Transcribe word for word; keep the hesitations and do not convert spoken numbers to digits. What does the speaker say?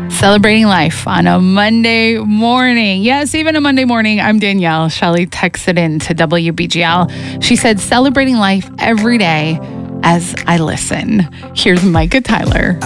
Celebrating life on a Monday morning. Yes, even a Monday morning. I'm Danielle. Shelly texted in to W B G L. She said, celebrating life every day as I listen. Here's Micah Tyler.